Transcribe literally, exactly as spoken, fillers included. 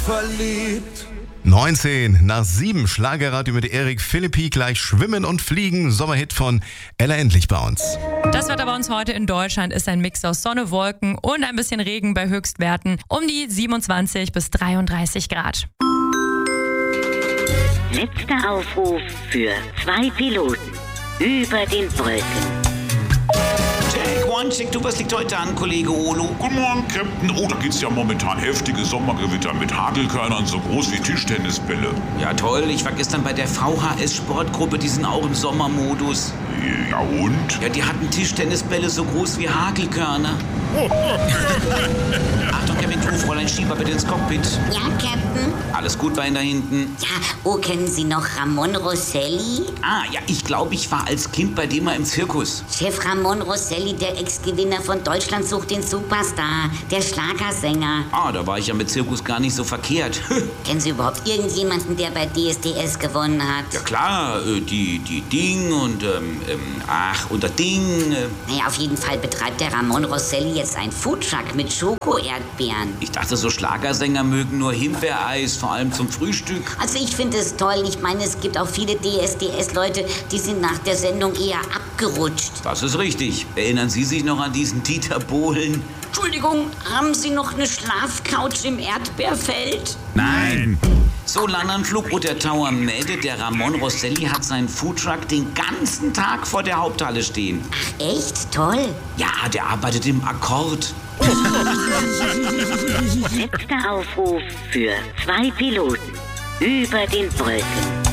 verliebt. neunzehn nach sieben, Schlagerradio mit Erik Philippi, gleich Schwimmen und Fliegen, Sommerhit von Ella Endlich bei uns. Das Wetter bei uns heute in Deutschland ist ein Mix aus Sonne, Wolken und ein bisschen Regen bei Höchstwerten um die siebenundzwanzig bis dreiunddreißig Grad. Letzter Aufruf für zwei Piloten über den Wolken. Check, one, check, du, was liegt heute an, Kollege Olo? Guten Morgen, Captain. Oh, da gibt's ja momentan heftige Sommergewitter mit Hagelkörnern so groß wie Tischtennisbälle. Ja, toll, ich war gestern bei der V H S-Sportgruppe, die sind auch im Sommermodus. Ja, und? Ja, die hatten Tischtennisbälle so groß wie Hagelkörner. Achtung, Kevin, du, Fräulein Schieber, bitte ins Cockpit. Ja, Captain? Alles gut bei Ihnen da hinten? Ja, oh, kennen Sie noch Ramon Rosselli? Ah, ja, ich glaube, ich war als Kind bei dem mal im Zirkus. Chef Ramon Rosselli, der Ex-Gewinner von Deutschland sucht den Superstar, der Schlagersänger. Ah, da war ich ja mit Zirkus gar nicht so verkehrt. Kennen Sie überhaupt irgendjemanden, der bei D S D S gewonnen hat? Ja klar, äh, die, die Ding und, ähm, ähm, ach, und das Ding. Äh. Naja, auf jeden Fall betreibt der Ramon Rosselli jetzt einen Foodtruck mit Schoko-Erdbeeren. Ich dachte, so Schlagersänger mögen nur Himbeereis, vor allem zum Frühstück. Also ich finde es toll. Ich meine, es gibt auch viele D S D S-Leute, die sind nach der Sendung eher abgerutscht. Das ist richtig. Erinnern Sie sich noch an diesen Dieter Bohlen? Entschuldigung, haben Sie noch eine Schlafcouch im Erdbeerfeld? Nein. So, Landanflug oder Tower meldet, der Ramon Rosselli hat seinen Foodtruck den ganzen Tag vor der Haupthalle stehen. Ach, echt? Toll. Ja, der arbeitet im Akkord. Letzter Aufruf für zwei Piloten über den Wolken.